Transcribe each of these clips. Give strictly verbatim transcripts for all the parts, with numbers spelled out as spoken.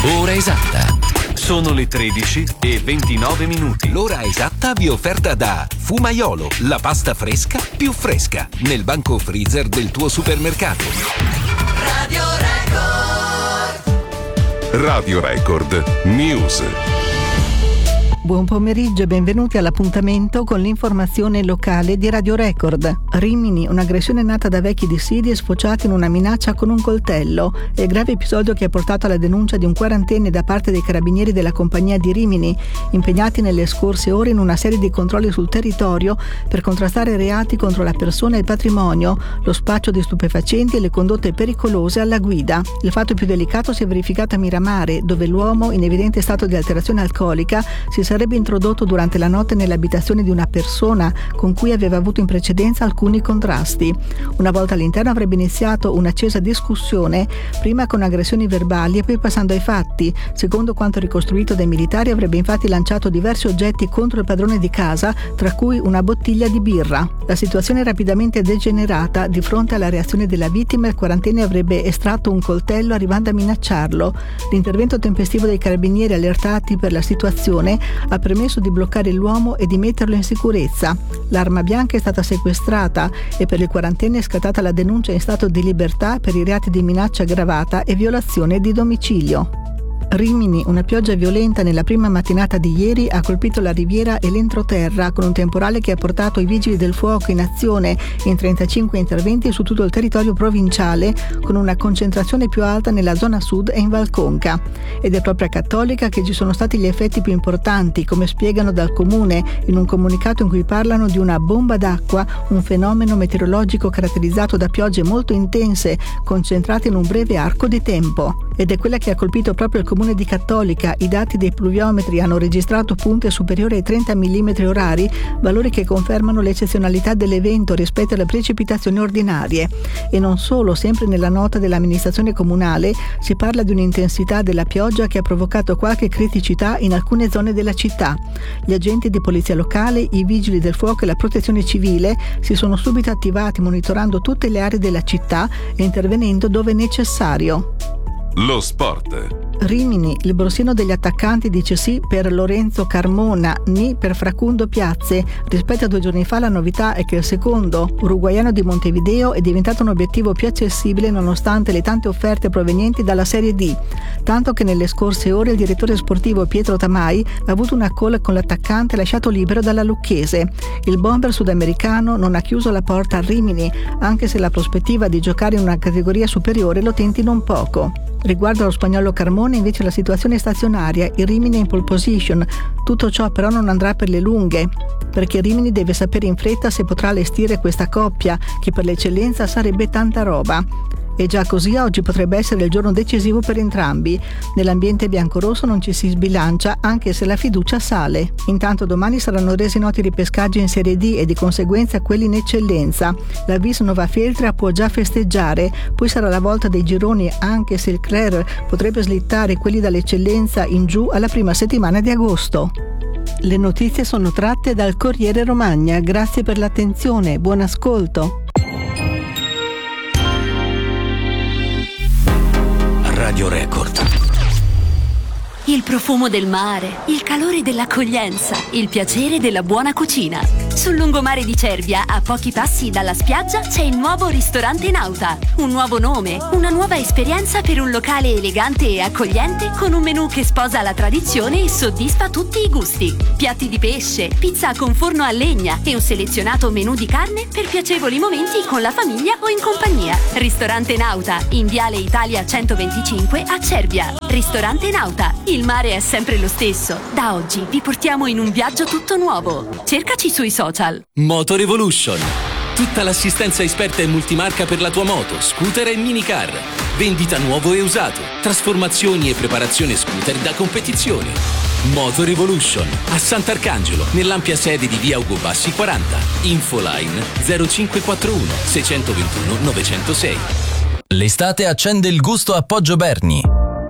Ora esatta. Sono le tredici e ventinove minuti. L'ora esatta vi è offerta da Fumaiolo, la pasta fresca più fresca, nel banco freezer del tuo supermercato. Radio Record. Radio Record News. Buon pomeriggio e benvenuti all'appuntamento con l'informazione locale di Radio Record. Rimini, un'aggressione nata da vecchi dissidi e sfociata in una minaccia con un coltello. È il grave episodio che ha portato alla denuncia di un quarantenne da parte dei carabinieri della compagnia di Rimini, impegnati nelle scorse ore in una serie di controlli sul territorio per contrastare reati contro la persona e il patrimonio, lo spaccio di stupefacenti e le condotte pericolose alla guida. Il fatto più delicato si è verificato a Miramare, dove l'uomo, in evidente stato di alterazione alcolica, si sarebbe introdotto durante la notte nell'abitazione di una persona con cui aveva avuto in precedenza alcuni contrasti. Una volta all'interno avrebbe iniziato un'accesa discussione, prima con aggressioni verbali e poi passando ai fatti. Secondo quanto ricostruito dai militari, avrebbe infatti lanciato diversi oggetti contro il padrone di casa, tra cui una bottiglia di birra. La situazione è rapidamente degenerata. Di fronte alla reazione della vittima, il quarantenne avrebbe estratto un coltello arrivando a minacciarlo. L'intervento tempestivo dei carabinieri, allertati per la situazione, ha permesso di bloccare l'uomo e di metterlo in sicurezza. L'arma bianca è stata sequestrata e per il quarantenne è scattata la denuncia in stato di libertà per i reati di minaccia aggravata e violazione di domicilio. Rimini, una pioggia violenta nella prima mattinata di ieri ha colpito la riviera e l'entroterra con un temporale che ha portato i vigili del fuoco in azione in trentacinque interventi su tutto il territorio provinciale, con una concentrazione più alta nella zona sud e in Val Conca. Ed è proprio a Cattolica che ci sono stati gli effetti più importanti, come spiegano dal comune in un comunicato in cui parlano di una bomba d'acqua, un fenomeno meteorologico caratterizzato da piogge molto intense concentrate in un breve arco di tempo. Ed è quella che ha colpito proprio il comune di Cattolica. I dati dei pluviometri hanno registrato punte superiori ai trenta millimetri orari, valori che confermano l'eccezionalità dell'evento rispetto alle precipitazioni ordinarie. E non solo, sempre nella nota dell'amministrazione comunale si parla di un'intensità della pioggia che ha provocato qualche criticità in alcune zone della città. Gli agenti di polizia locale, i vigili del fuoco e la protezione civile si sono subito attivati monitorando tutte le aree della città e intervenendo dove necessario. Lo sport. Rimini, il borsino degli attaccanti dice sì per Lorenzo Carmona, ni per Facundo Piazze. Rispetto a due giorni fa la novità è che il secondo, uruguaiano di Montevideo, è diventato un obiettivo più accessibile nonostante le tante offerte provenienti dalla Serie D. Tanto che nelle scorse ore il direttore sportivo Pietro Tamai ha avuto una call con l'attaccante lasciato libero dalla Lucchese. Il bomber sudamericano non ha chiuso la porta a Rimini, anche se la prospettiva di giocare in una categoria superiore lo tenti non poco. Riguardo allo spagnolo Carmona, invece, la situazione è stazionaria, il Rimini è in pole position. Tutto ciò però non andrà per le lunghe, perché Rimini deve sapere in fretta se potrà allestire questa coppia, che per l'eccellenza sarebbe tanta roba. E già così oggi potrebbe essere il giorno decisivo per entrambi. Nell'ambiente biancorosso non ci si sbilancia, anche se la fiducia sale. Intanto domani saranno resi noti i ripescaggi in Serie D e di conseguenza quelli in eccellenza. La Vis Nova Feltria può già festeggiare, poi sarà la volta dei gironi, anche se il Clare potrebbe slittare quelli dall'eccellenza in giù alla prima settimana di agosto. Le notizie sono tratte dal Corriere Romagna. Grazie per l'attenzione, buon ascolto. Radio Record. Il profumo del mare, il calore dell'accoglienza, il piacere della buona cucina. Sul lungomare di Cervia, a pochi passi dalla spiaggia, c'è il nuovo ristorante Nauta. Un nuovo nome, una nuova esperienza per un locale elegante e accogliente con un menù che sposa la tradizione e soddisfa tutti i gusti. Piatti di pesce, pizza con forno a legna e un selezionato menù di carne per piacevoli momenti con la famiglia o in compagnia. Ristorante Nauta, in Viale Italia centoventicinque a Cervia. Ristorante Nauta, il mare è sempre lo stesso. Da oggi vi portiamo in un viaggio tutto nuovo. Cercaci sui social. Moto Revolution. Tutta l'assistenza esperta e multimarca per la tua moto, scooter e minicar. Vendita nuovo e usato. Trasformazioni e preparazione scooter da competizione. Moto Revolution. A Sant'Arcangelo, nell'ampia sede di via Ugo Bassi quaranta. Infoline zero cinque quattro uno sei due uno nove zero sei. L'estate accende il gusto a Poggio Berni.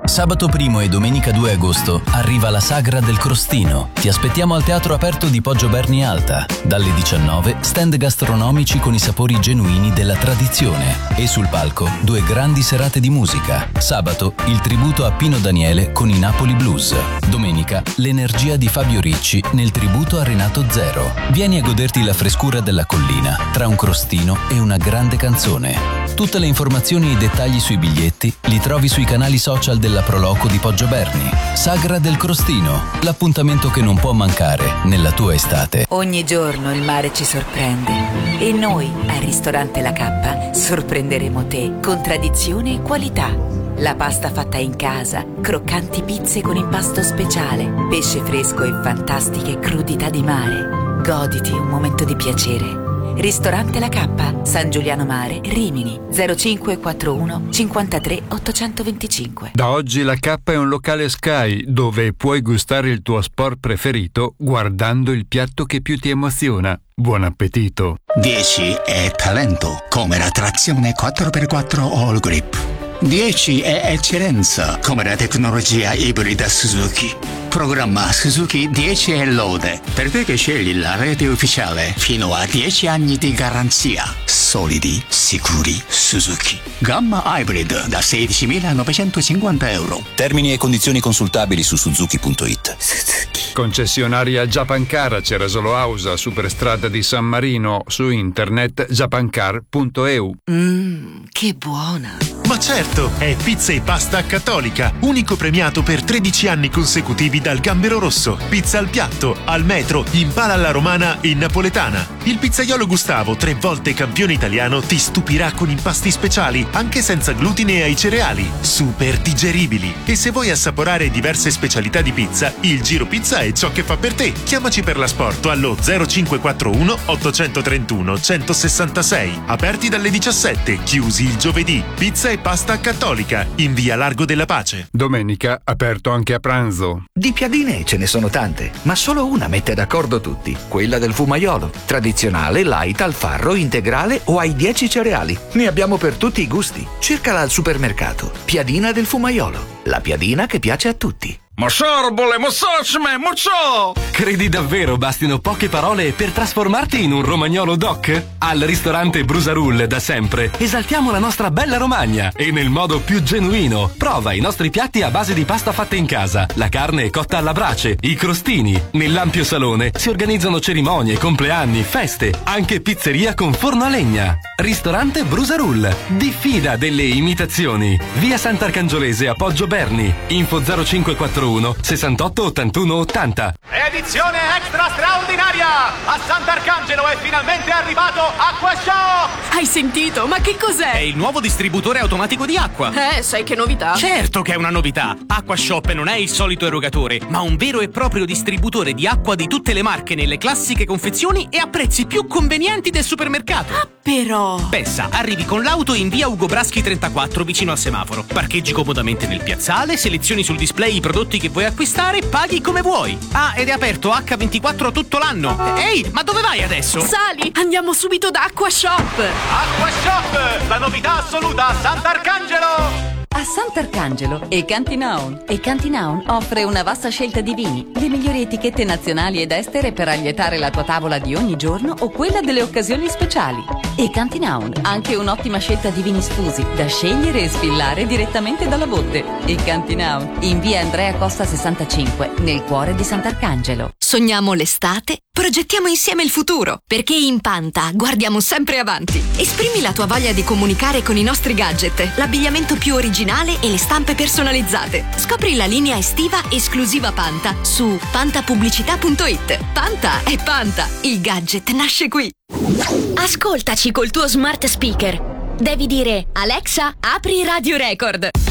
Sabato primo e domenica due agosto arriva la Sagra del Crostino. Ti aspettiamo al Teatro Aperto di Poggio Berni Alta. Dalle diciannove, stand gastronomici con i sapori genuini della tradizione. E sul palco, due grandi serate di musica. Sabato, il tributo a Pino Daniele con i Napoli Blues. Domenica, l'energia di Fabio Ricci nel tributo a Renato Zero. Vieni a goderti la frescura della collina, tra un crostino e una grande canzone. Tutte le informazioni e i dettagli sui biglietti li trovi sui canali social della Proloco di Poggio Berni. Sagra del Crostino, l'appuntamento che non può mancare nella tua estate. Ogni giorno il mare ci sorprende e noi al ristorante La Cappa sorprenderemo te con tradizione e qualità. La pasta fatta in casa, croccanti pizze con impasto speciale, pesce fresco e fantastiche crudità di mare. Goditi un momento di piacere. Ristorante La Cappa, San Giuliano Mare, Rimini, zero cinque quattortuno cinquantatré ottocentoventicinque. Da oggi La Cappa è un locale Sky dove puoi gustare il tuo sport preferito guardando il piatto che più ti emoziona. Buon appetito! dieci è talento, come la trazione quattro per quattro All Grip. dieci è eccellenza, come la tecnologia ibrida Suzuki. Programma Suzuki dieci è lode, per te che scegli la rete ufficiale, fino a dieci anni di garanzia. Solidi, sicuri, Suzuki. Gamma Hybrid da sedicimilanovecentocinquanta euro. Termini e condizioni consultabili su suzuki punto it. Suzuki. Concessionaria Japancar a Cerasolo Ausa, Superstrada di San Marino, su internet japancar punto e u. Mmm, che buona! Ma certo, è Pizza e Pasta Cattolica, unico premiato per tredici anni consecutivi dal Gambero Rosso. Pizza al piatto, al metro, in pala alla romana e napoletana. Il pizzaiolo Gustavo, tre volte campione italiano, ti stupirà con impasti speciali, anche senza glutine ai cereali, super digeribili. E se vuoi assaporare diverse specialità di pizza, il Giro Pizza è ciò che fa per te. Chiamaci per l'asporto allo zero cinque quattortuno ottocentotrentuno centosessantasei. Aperti dalle diciassette, chiusi il giovedì. Pizza e Pasta Cattolica, in via Largo della Pace. Domenica aperto anche a pranzo. Di piadine ce ne sono tante, ma solo una mette d'accordo tutti, quella del fumaiolo. Tradizionale, light, al farro, integrale o ai dieci cereali. Ne abbiamo per tutti i gusti. Cercala al supermercato. Piadina del fumaiolo, la piadina che piace a tutti. Mosorbole, mosocme, mocio! Credi davvero bastino poche parole per trasformarti in un romagnolo doc? Al ristorante Brusarull da sempre esaltiamo la nostra bella Romagna e nel modo più genuino. Prova i nostri piatti a base di pasta fatta in casa, la carne cotta alla brace, i crostini. Nell'ampio salone si organizzano cerimonie, compleanni, feste, anche pizzeria con forno a legna. Ristorante Brusarull, diffida delle imitazioni. Via Sant'Arcangiolese a Poggio Berni. Info zero cinque quattro uno sessantotto ottantuno ottanta. Edizione extra straordinaria! A Sant'Arcangelo è finalmente arrivato AquaShop! Hai sentito? Ma che cos'è? È il nuovo distributore automatico di acqua. Eh, sai che novità? Certo che è una novità! AquaShop non è il solito erogatore, ma un vero e proprio distributore di acqua di tutte le marche nelle classiche confezioni e a prezzi più convenienti del supermercato. Ah, però! Pensa, arrivi con l'auto in via Ugo Braschi trentaquattro vicino al semaforo. Parcheggi comodamente nel piazzale, selezioni sul display i prodotti che vuoi acquistare, paghi come vuoi. Ah, ed è aperto acca ventiquattro tutto l'anno. Ehi, ma dove vai adesso? Sali, andiamo subito da AquaShop. AquaShop, la novità assoluta a Sant'Arcangelo. A Sant'Arcangelo e Cantinaun. E Cantinaun offre una vasta scelta di vini, le migliori etichette nazionali ed estere per allietare la tua tavola di ogni giorno o quella delle occasioni speciali. E Cantinaun, anche un'ottima scelta di vini sfusi da scegliere e sfillare direttamente dalla botte. E Cantinaun, in via Andrea Costa sessantacinque, nel cuore di Sant'Arcangelo. Sogniamo l'estate? Progettiamo insieme il futuro, perché in Panta guardiamo sempre avanti. Esprimi la tua voglia di comunicare con i nostri gadget, l'abbigliamento più originale e le stampe personalizzate. Scopri la linea estiva esclusiva Panta su pantapubblicità punto it. Panta è Panta, il gadget nasce qui. Ascoltaci col tuo smart speaker. Devi dire: Alexa, apri Radio Record.